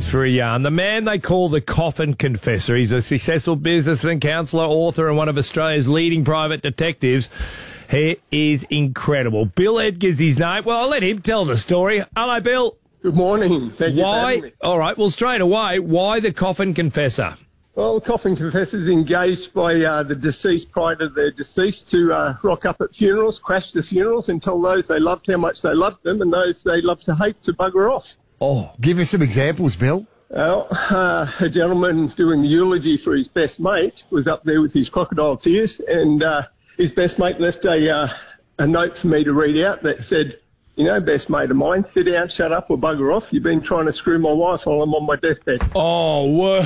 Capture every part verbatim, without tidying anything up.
for a yarn. The man they call the Coffin Confessor. He's a successful businessman, counsellor, author, and one of Australia's leading private detectives. He is incredible. Bill Edgar's his name. Well, I'll let him tell the story. Hello, Bill. Good morning. Thank you why, for having me. All right, well, straight away, why the Coffin Confessor? Well, the Coffin Confessors engaged by uh, the deceased prior to their decease to uh, rock up at funerals, crash the funerals, and tell those they loved how much they loved them and those they loved to hate to bugger off. Oh, give us some examples, Bill. Well, uh, a gentleman doing the eulogy for his best mate was up there with his crocodile tears, and uh, his best mate left a, uh, a note for me to read out that said, you know, best mate of mine, sit down, shut up, or bugger off. You've been trying to screw my wife while I'm on my deathbed. Oh, whoa.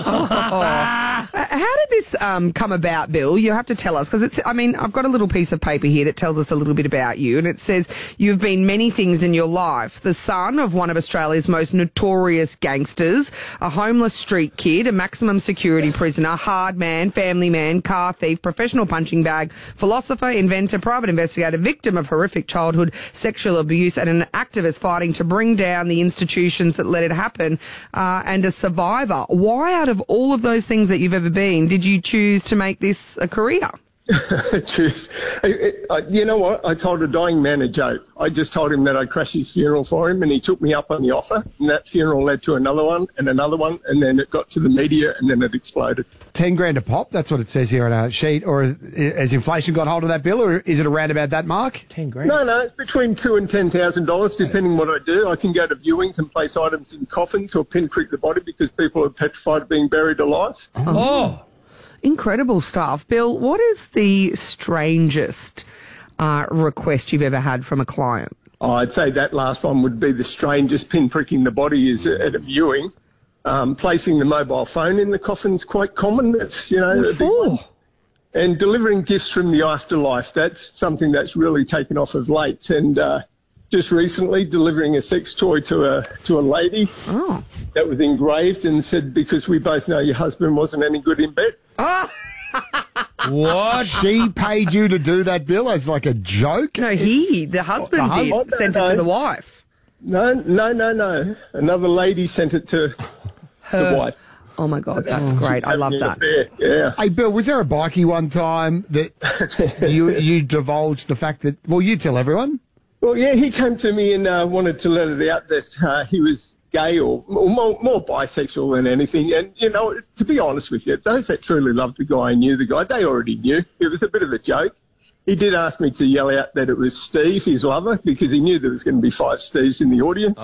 How did this um, come about, Bill? You have to tell us, because it's, I mean, I've got a little piece of paper here that tells us a little bit about you, and it says you've been many things in your life. The son of one of Australia's most notorious gangsters, a homeless street kid, a maximum security prisoner, hard man, family man, car thief, professional punching bag, philosopher, inventor, private investigator, victim of horrific childhood sexual abuse, and an activist fighting to bring down the institutions that let it happen, uh, and a survivor. Why, out of all of those things that you've ever been, did you choose to make this a career? Choose. You know what? I told a dying man a joke. I just told him that I'd crash his funeral for him, and he took me up on the offer. And that funeral led to another one and another one, and then it got to the media, and then it exploded. Ten grand a pop. That's what it says here on our sheet. Or has inflation got hold of that, Bill, or is it around about that mark? Ten grand. No, no, it's between two and ten thousand dollars, depending what I do. I can go to viewings and place items in coffins or pinprick the body because people are petrified of being buried alive. Oh. oh. Incredible stuff. Bill, what is the strangest uh, request you've ever had from a client? Oh, I'd say that last one would be the strangest. Pinpricking the body is at a viewing. Um, placing the mobile phone in the coffin is quite common. That's, you know, What for? And delivering gifts from the afterlife. That's something that's really taken off of late. And uh, just recently, delivering a sex toy to a to a lady Oh. that was engraved and said, because we both know your husband wasn't any good in bed. Oh. What? She paid you to do that, Bill, as like a joke? No, he, the husband, The did, husband? sent it to the wife. No, no, no, no. Another lady sent it to Her. the wife. Oh, my God, that's great. I love Having an that. affair, yeah. Hey, Bill, was there a bikie one time that you you divulged the fact that, well, you tell everyone? Well, yeah, he came to me and uh, wanted to let it out that uh, he was gay or, or more, more bisexual than anything. And, you know, to be honest with you, those that truly loved the guy and knew the guy, they already knew. It was a bit of a joke. He did ask me to yell out that it was Steve, his lover, because he knew there was going to be five Steves in the audience.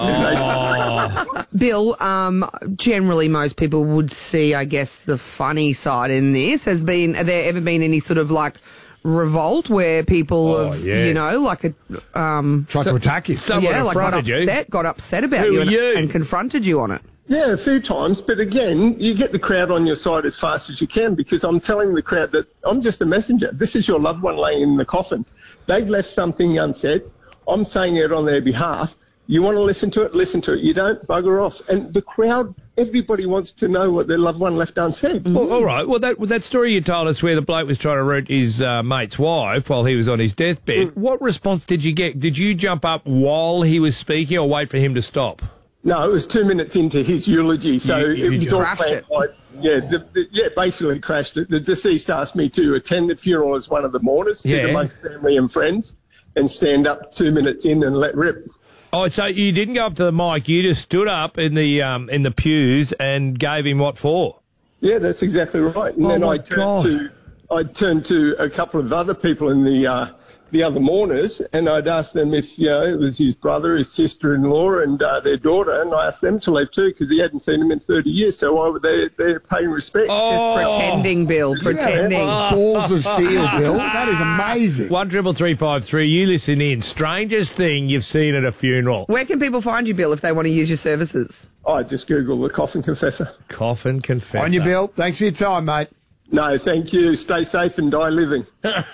Oh. Bill, um, generally most people would see, I guess, the funny side in this. Has been, have there ever been any sort of like revolt where people Oh, have, yeah. you know, like a, um, Tried to attack you. Someone yeah, like got affronted you. upset, got upset about Who you are and, you? and confronted you on it. Yeah, a few times, but again, you get the crowd on your side as fast as you can because I'm telling the crowd that I'm just a messenger. This is your loved one laying in the coffin. They've left something unsaid. I'm saying it on their behalf. You want to listen to it, listen to it. You don't, bugger off. And the crowd, everybody wants to know what their loved one left unsaid. Well, all right. Well, that that story you told us where the bloke was trying to root his uh, mate's wife while he was on his deathbed, Mm. what response did you get? Did you jump up while he was speaking or wait for him to stop? No, it was two minutes into his eulogy, so You- you it was just all crashed planned. it. By, yeah, the, the, yeah, basically crashed it. The deceased asked me to attend the funeral as one of the mourners, sit Yeah. amongst family and friends, and stand up two minutes in and let rip. Oh, so you didn't go up to the mic. You just stood up in the um, in the pews and gave him what for? Yeah, that's exactly right. And Oh, then my I turned God. to I turned to a couple of other people in the uh, the other mourners, and I'd asked them if you know it was his brother, his sister-in-law, and uh, their daughter, and I asked them to leave too because he hadn't seen him in thirty years. So why were they they're paying respect? Just Oh. pretending, Bill, pretending. Balls of steel, Bill. That is amazing. One triple three five three. You listen in. Strangest thing you've seen at a funeral. Where can people find you, Bill, if they want to use your services? I just Googled the Coffin Confessor. Coffin Confessor. On you, Bill. Thanks for your time, mate. No, thank you. Stay safe and die living.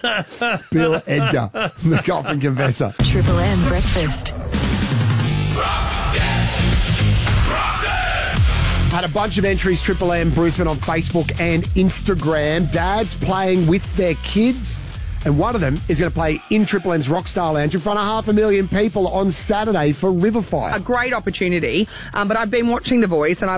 Bill Edgar, the Coffin Confessor. Triple M Breakfast. Had a bunch of entries, Triple M Brisbane on Facebook and Instagram. Dads playing with their kids. And one of them is going to play in Triple M's Rockstar Lounge in front of half a million people on Saturday for River Fight. A great opportunity. Um, but I've been watching The Voice and I